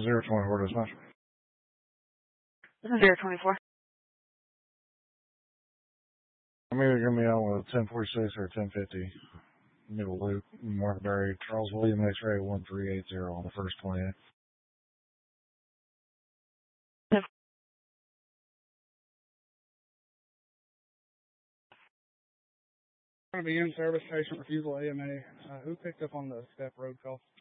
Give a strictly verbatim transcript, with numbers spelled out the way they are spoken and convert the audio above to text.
zero twenty-four dispatch. This is zero twenty-four. I'm either going to be on with ten forty-six or ten fifty. Middle loop, Markberry, Charles William X-ray one three eight zero on the first plan. Going to be in service, patient refusal A M A. Uh, who picked up on the step road call?